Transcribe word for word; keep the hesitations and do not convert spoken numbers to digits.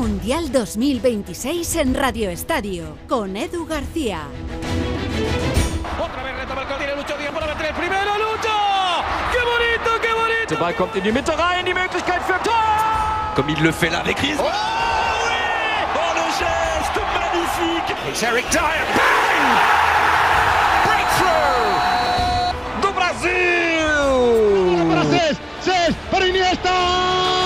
Mundial dos mil veintiséis en Radio Estadio, con Edu García. Otra vez retoma el Cortina, Lucho Díaz para meter el primero, Lucho! ¡Qué bonito, qué bonito! Der Ball kommt in die Mitte rein, die Möglichkeit für Tor! Comme il le fait là avec Griezmann. Oh oui! Oh le geste magnifique! It's Eric Dyer, bang!